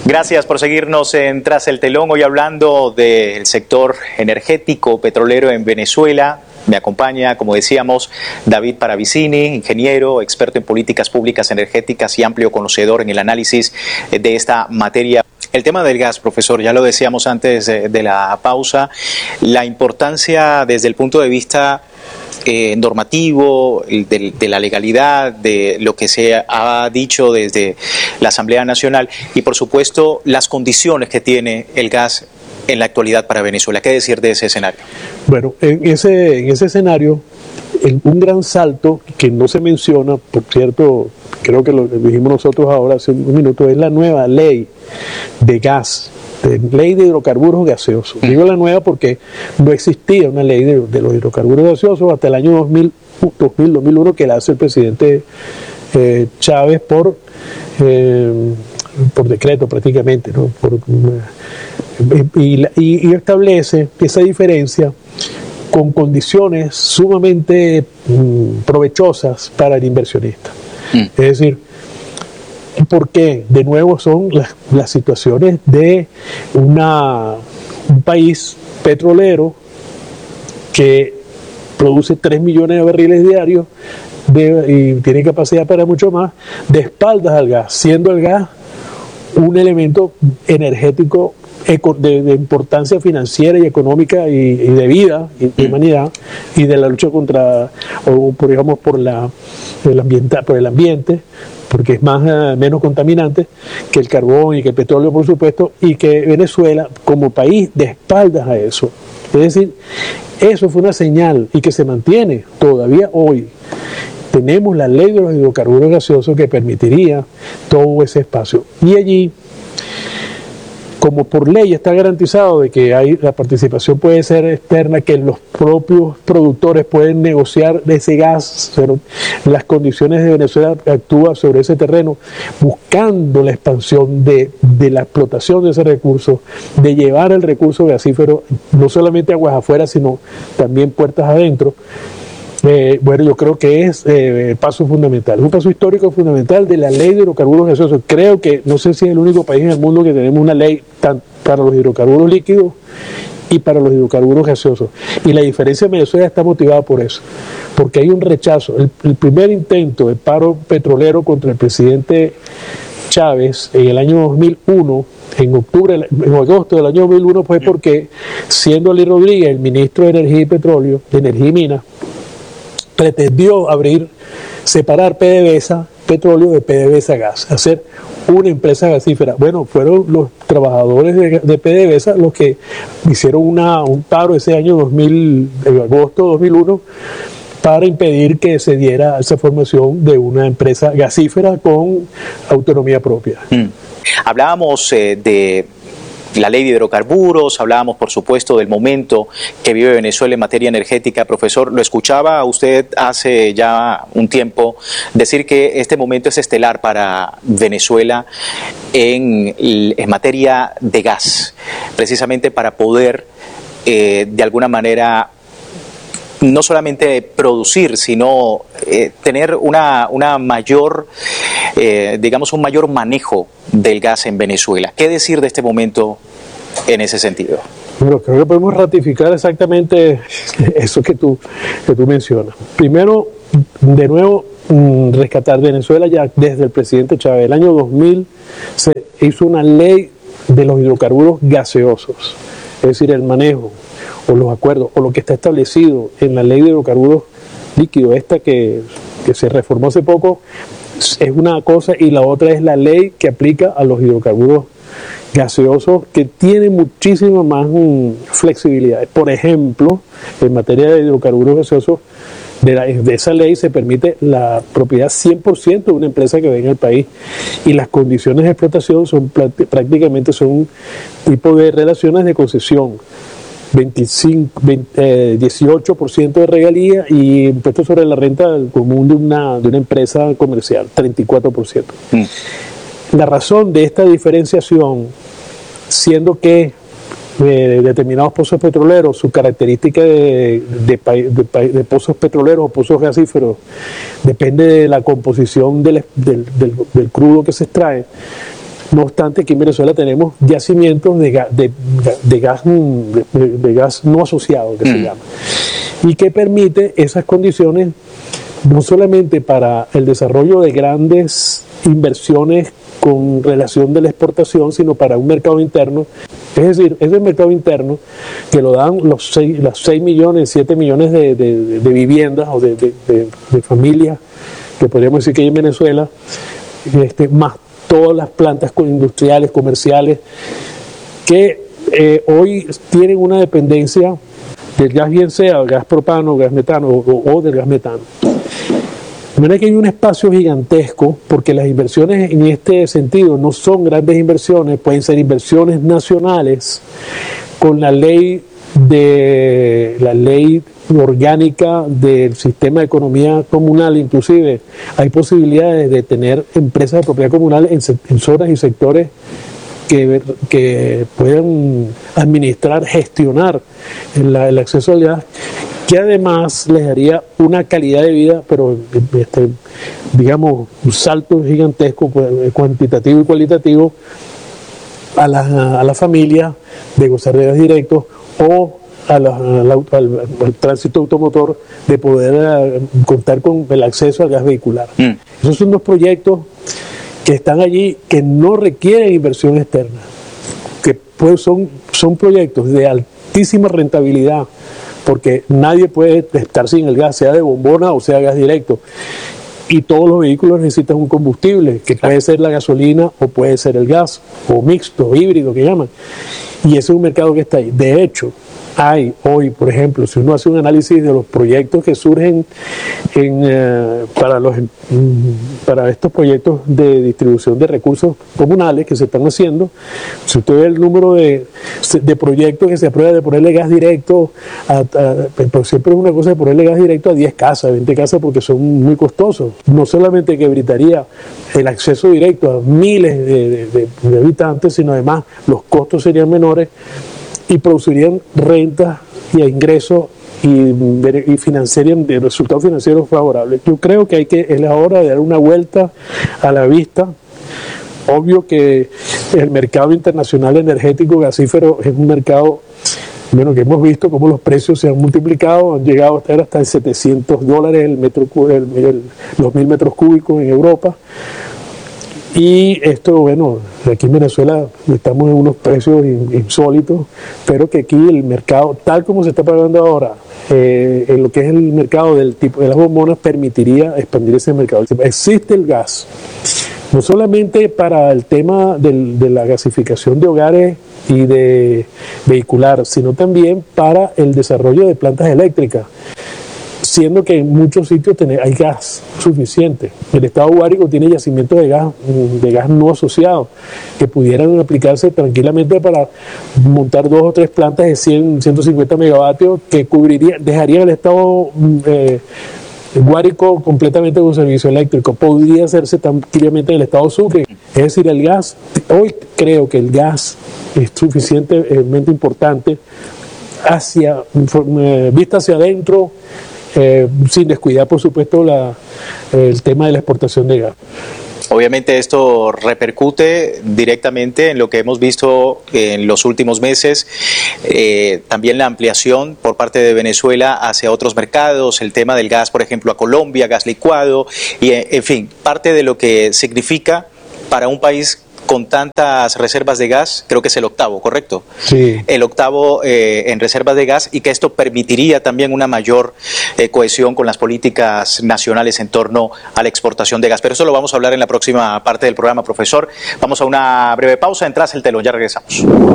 Gracias por seguirnos en Tras el Telón, hoy hablando del sector energético petrolero en Venezuela. Me acompaña, como decíamos, David Paravicini, ingeniero, experto en políticas públicas energéticas y amplio conocedor en el análisis de esta materia. El tema del gas, profesor, ya lo decíamos antes de la pausa, la importancia desde el punto de vista normativo, de la legalidad, de lo que se ha dicho desde la Asamblea Nacional y, por supuesto, las condiciones que tiene el gas en la actualidad para Venezuela. ¿Qué decir de ese escenario? Bueno, en ese escenario, un gran salto que no se menciona, por cierto, creo que lo dijimos nosotros ahora hace un minuto, es la nueva ley de gas, ley de hidrocarburos gaseosos. Digo la nueva porque no existía una ley de los hidrocarburos gaseosos hasta el año 2001 que la hace el presidente Chávez por decreto prácticamente, ¿no? Y establece esa diferencia con condiciones sumamente provechosas para el inversionista. Es decir, ¿por qué? De nuevo son las situaciones de un país petrolero que produce 3 millones de barriles diarios y tiene capacidad para mucho más, de espaldas al gas, siendo el gas un elemento energético de importancia financiera y económica y de vida y de humanidad y de la lucha contra, por el ambiente, porque es menos contaminante que el carbón y que el petróleo, por supuesto, y que Venezuela como país de espaldas a eso. Es decir, eso fue una señal y que se mantiene todavía hoy. Tenemos la ley de los hidrocarburos gaseosos que permitiría todo ese espacio. Y allí, como por ley está garantizado de que la participación puede ser externa, que los propios productores pueden negociar de ese gas, pero las condiciones de Venezuela actúan sobre ese terreno, buscando la expansión de la explotación de ese recurso, de llevar el recurso gasífero no solamente aguas afuera, sino también puertas adentro. Bueno, yo creo que es paso fundamental, un paso histórico fundamental de la ley de hidrocarburos gaseosos. Creo que, no sé si es el único país en el mundo que tenemos una ley para los hidrocarburos líquidos y para los hidrocarburos gaseosos. Y la diferencia en Venezuela está motivada por eso, porque hay un rechazo. El primer intento de paro petrolero contra el presidente Chávez en el año 2001, en agosto del año 2001, fue porque, siendo Ali Rodríguez el ministro de Energía y Petróleo, de Energía y Minas, pretendió separar PDVSA petróleo de PDVSA gas, hacer una empresa gasífera. Bueno, fueron los trabajadores de PDVSA los que hicieron un paro ese año en agosto de 2001 para impedir que se diera esa formación de una empresa gasífera con autonomía propia. Hablábamos de la ley de hidrocarburos, hablábamos por supuesto del momento que vive Venezuela en materia energética. Profesor, lo escuchaba usted hace ya un tiempo decir que este momento es estelar para Venezuela en materia de gas, precisamente para poder de alguna manera no solamente producir, sino tener una mayor, un mayor manejo del gas en Venezuela. ¿Qué decir de este momento en ese sentido? Bueno, creo que podemos ratificar exactamente eso que tú mencionas. Primero, de nuevo, rescatar Venezuela ya desde el presidente Chávez. El año 2000 se hizo una ley de los hidrocarburos gaseosos, es decir, el manejo o los acuerdos, o lo que está establecido en la ley de hidrocarburos líquidos, esta que se reformó hace poco, es una cosa, y la otra es la ley que aplica a los hidrocarburos gaseosos, que tiene muchísima más flexibilidad. Por ejemplo, en materia de hidrocarburos gaseosos, de esa ley se permite la propiedad 100% de una empresa que venga al país, y las condiciones de explotación prácticamente son un tipo de relaciones de concesión. 18% de regalía y impuesto sobre la renta común de una empresa comercial, 34%. La razón de esta diferenciación, siendo que determinados pozos petroleros, su característica de pozos petroleros o pozos gasíferos depende de la composición del crudo que se extrae, No obstante, aquí en Venezuela tenemos yacimientos de gas no asociado, que se llama, y que permite esas condiciones no solamente para el desarrollo de grandes inversiones con relación de la exportación, sino para un mercado interno. Es decir, ese mercado interno que lo dan los 6 millones, 7 millones de viviendas o de familias, que podríamos decir que hay en Venezuela, más todas las plantas industriales, comerciales, que hoy tienen una dependencia del gas, bien sea gas propano, gas metano o del gas metano. De manera que hay un espacio gigantesco, porque las inversiones en este sentido no son grandes inversiones, pueden ser inversiones nacionales con la ley orgánica del sistema de economía comunal. Inclusive hay posibilidades de tener empresas de propiedad comunal en zonas y sectores que puedan administrar, gestionar el acceso al gas, que además les daría una calidad de vida, pero digamos, un salto gigantesco, cuantitativo y cualitativo, a la familia, de gozar de gas directo, o al tránsito automotor, de poder contar con el acceso al gas vehicular. Esos son dos proyectos que están allí, que no requieren inversión externa, que son proyectos de altísima rentabilidad, porque nadie puede estar sin el gas, sea de bombona o sea gas directo. Y todos los vehículos necesitan un combustible, que puede ser la gasolina o puede ser el gas, o mixto, híbrido, que llaman. Y ese es un mercado que está ahí. De hecho, hay hoy, por ejemplo, si uno hace un análisis de los proyectos que surgen para estos proyectos de distribución de recursos comunales que se están haciendo, si usted ve el número de proyectos que se aprueba de ponerle gas directo, pero siempre es una cosa de ponerle gas directo a 10 casas, 20 casas, porque son muy costosos. No solamente que evitaría el acceso directo a miles de habitantes, sino además los costos serían menores y producirían rentas y ingresos y financiarían de resultados financieros favorables. Yo creo que es la hora de dar una vuelta a la vista. Obvio que el mercado internacional energético gasífero es un mercado, bueno, que hemos visto cómo los precios se han multiplicado, han llegado a estar hasta $700 el metro, los 1000 metros cúbicos en Europa. Y esto, bueno, aquí en Venezuela estamos en unos precios insólitos, pero que aquí el mercado, tal como se está pagando ahora, en lo que es el mercado del tipo de las bombonas, permitiría expandir ese mercado. Existe el gas, no solamente para el tema de la gasificación de hogares y de vehicular, sino también para el desarrollo de plantas eléctricas, siendo que en muchos sitios hay gas suficiente. El estado Guárico tiene yacimientos de gas no asociado que pudieran aplicarse tranquilamente para montar 2 o 3 plantas de 100, 150 megavatios que dejarían el estado Guárico completamente con servicio eléctrico. Podría hacerse tranquilamente en el estado Sucre. Es decir, el gas, hoy creo que el gas es suficientemente importante vista hacia adentro, sin descuidar, por supuesto, el tema de la exportación de gas. Obviamente esto repercute directamente en lo que hemos visto en los últimos meses, también la ampliación por parte de Venezuela hacia otros mercados, el tema del gas, por ejemplo, a Colombia, gas licuado, y en fin, parte de lo que significa para un país con tantas reservas de gas, creo que es el octavo, ¿correcto? Sí. El octavo en reservas de gas, y que esto permitiría también una mayor cohesión con las políticas nacionales en torno a la exportación de gas. Pero eso lo vamos a hablar en la próxima parte del programa, profesor. Vamos a una breve pausa, en Tras el Telón, ya regresamos.